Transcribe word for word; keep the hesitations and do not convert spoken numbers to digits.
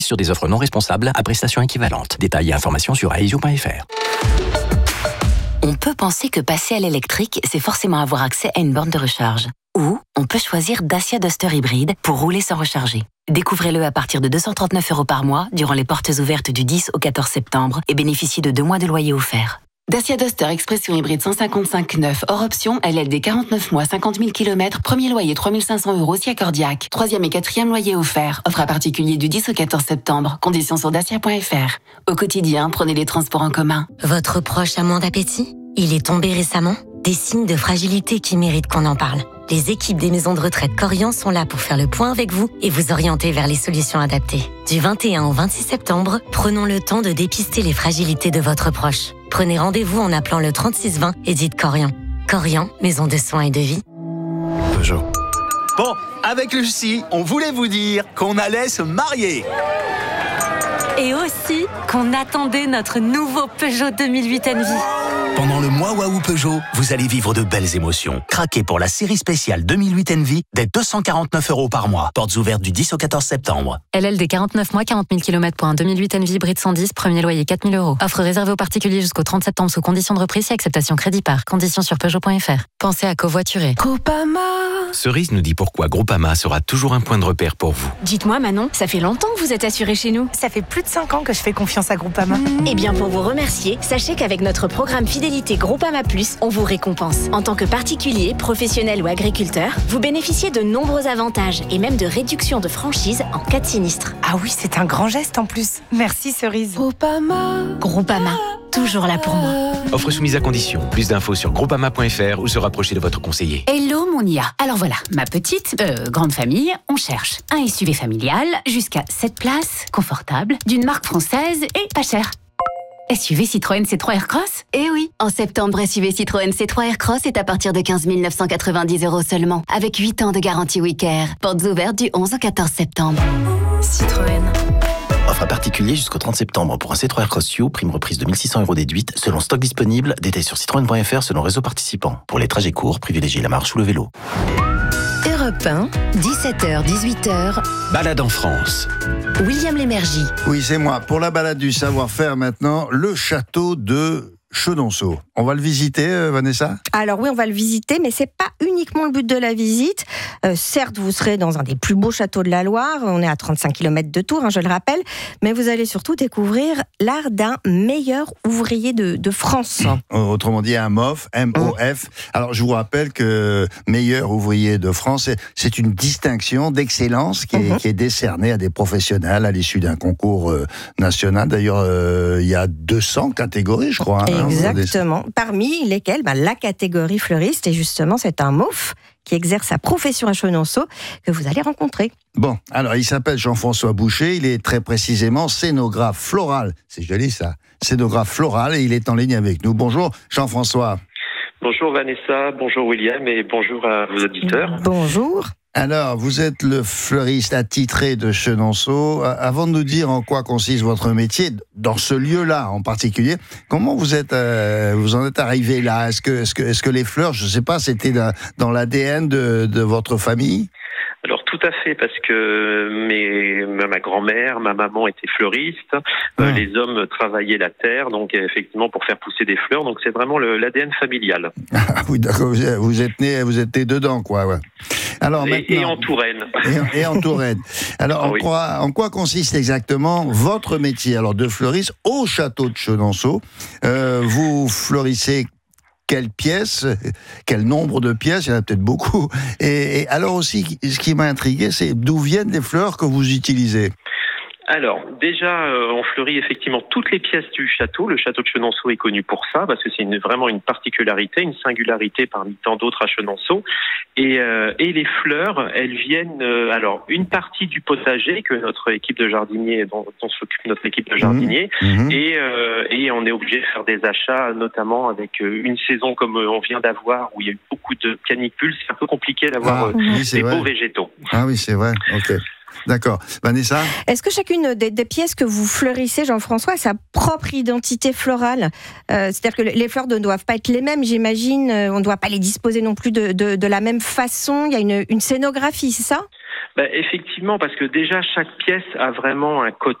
sur des offres non responsables à prestations équivalentes. Détails et informations sur aesio point f r. On peut penser que passer à l'électrique, c'est forcément avoir accès à une borne de recharge. Ou on peut choisir Dacia Duster hybride pour rouler sans recharger. Découvrez-le à partir de deux cent trente-neuf euros par mois durant les portes ouvertes du dix au quatorze septembre et bénéficiez de deux mois de loyer offert. Dacia Duster Expression hybride cent cinquante-cinq neuf, hors option, L L D quarante-neuf mois, cinquante mille kilomètres, premier loyer trois mille cinq cents euros si accordiaque. Troisième et quatrième loyer offert. Offre à particulier du dix au quatorze septembre. Conditions sur dacia point f r. Au quotidien, prenez les transports en commun. Votre proche a moins d'appétit ? Il est tombé récemment ? Des signes de fragilité qui méritent qu'on en parle. Les équipes des maisons de retraite Corian sont là pour faire le point avec vous et vous orienter vers les solutions adaptées. Du vingt et un au vingt-six septembre, prenons le temps de dépister les fragilités de votre proche. Prenez rendez-vous en appelant le trente-six vingt et dites Corian. Corian, maison de soins et de vie. Peugeot. Bon, avec Lucie, on voulait vous dire qu'on allait se marier. Et aussi qu'on attendait notre nouveau Peugeot deux mille huit Envy. Pendant le mois Waouh Peugeot, vous allez vivre de belles émotions. Craquez pour la série spéciale deux mille huit Envy dès deux cent quarante-neuf euros par mois. Portes ouvertes du dix au quatorze septembre. L L D quarante-neuf mois, quarante mille kilomètres pour un deux mille huit Envy hybride cent dix, premier loyer quatre mille euros. Offre réservée aux particuliers jusqu'au trente septembre sous conditions de reprise et acceptation crédit par. Conditions sur Peugeot point f r. Pensez à covoiturer. Groupama. Cerise nous dit pourquoi Groupama sera toujours un point de repère pour vous. Dites-moi Manon, ça fait longtemps que vous êtes assurée chez nous. Ça fait plus de cinq ans que je fais confiance à Groupama. Mmh. Eh bien pour vous remercier, sachez qu'avec notre programme fidélité Groupama Plus, on vous récompense. En tant que particulier, professionnel ou agriculteur, vous bénéficiez de nombreux avantages et même de réductions de franchise en cas de sinistre. Ah oui, c'est un grand geste en plus. Merci Cerise. Groupama. Groupama, toujours là pour moi. Offre soumise à condition. Plus d'infos sur groupama point f r ou se rapprocher de votre conseiller. Hello mon I A. Alors voilà, ma petite, euh, grande famille, on cherche un S U V familial jusqu'à sept places, confortable, d'une marque française et pas cher. S U V Citroën C trois Aircross ? Eh oui, en septembre, S U V Citroën C trois Aircross est à partir de quinze mille neuf cent quatre-vingt-dix euros seulement, avec huit ans de garantie Wicker. Portes ouvertes du onze au quatorze septembre. Citroën. Offre à particulier jusqu'au trente septembre pour un C trois Aircross U, prime reprise de mille six cents euros déduite, selon stock disponible, détail sur citroën point f r selon réseau participant. Pour les trajets courts, privilégiez la marche ou le vélo. Europe un, dix-sept heures dix-huit heures. Balade en France. William Lémergie. Oui, c'est moi. Pour la balade du savoir-faire maintenant, le château de Chenonceau. On va le visiter, euh, Vanessa ? Alors oui, on va le visiter, mais c'est pas uniquement le but de la visite. Euh, certes, vous serez dans un des plus beaux châteaux de la Loire. On est à trente-cinq kilomètres de Tours, hein, je le rappelle. Mais vous allez surtout découvrir l'art d'un meilleur ouvrier de, de France. Autrement dit, un M O F, M O F. Alors, je vous rappelle que meilleur ouvrier de France, c'est, c'est une distinction d'excellence qui est, mm-hmm. qui est décernée à des professionnels à l'issue d'un concours euh, national. D'ailleurs, euh, il y a deux cents catégories, je crois. Hein, Exactement. Parmi lesquelles, bah, la catégorie fleuriste. Et justement, c'est un M O F qui exerce sa profession à Chenonceau que vous allez rencontrer. Bon, alors il s'appelle Jean-François Boucher, il est très précisément scénographe floral. C'est joli ça, scénographe floral, et il est en ligne avec nous. Bonjour Jean-François. Bonjour Vanessa, bonjour William et bonjour à vos auditeurs. Bonjour. Alors, vous êtes le fleuriste attitré de Chenonceau. Avant de nous dire en quoi consiste votre métier, dans ce lieu-là en particulier, comment vous êtes, euh, vous en êtes arrivé là ? Est-ce que, est-ce que, est-ce que les fleurs, je ne sais pas, c'était dans, dans l'A D N de, de votre famille ? Alors tout à fait, parce que mes, ma grand-mère, ma maman étaient fleuristes, ah. euh, les hommes travaillaient la terre, donc effectivement pour faire pousser des fleurs, donc c'est vraiment le, l'A D N familial. Ah oui, d'accord, vous êtes né, vous êtes né dedans, quoi. Ouais. Alors et, maintenant, et en Touraine. Et, et en Touraine. Alors, ah, en, oui. quoi, en quoi consiste exactement votre métier alors de fleuriste au château de Chenonceau ? euh, Vous fleurissez quelles pièces, quel nombre de pièces, il y en a peut-être beaucoup. Et, et alors aussi, ce qui m'a intrigué, c'est d'où viennent les fleurs que vous utilisez ? Alors, déjà, euh, on fleurit effectivement toutes les pièces du château. Le château de Chenonceau est connu pour ça, parce que c'est une, vraiment une particularité, une singularité parmi tant d'autres à Chenonceau. Et, euh, et les fleurs, elles viennent, euh, alors, une partie du potager que notre équipe de jardiniers, dont, dont s'occupe notre équipe de jardiniers, mmh. et, euh, et on est obligé de faire des achats, notamment avec une saison comme on vient d'avoir, où il y a eu beaucoup de canicules. C'est un peu compliqué d'avoir ah, euh, oui, des vrai. beaux végétaux. Ah oui, c'est vrai, ok. D'accord. Vanessa ? Est-ce que chacune des, des pièces que vous fleurissez, Jean-François, a sa propre identité florale ? euh, C'est-à-dire que les fleurs ne doivent pas être les mêmes, j'imagine. On ne doit pas les disposer non plus de, de, de la même façon. Il y a une, une scénographie, c'est ça ? Ben, effectivement, parce que déjà chaque pièce a vraiment un côté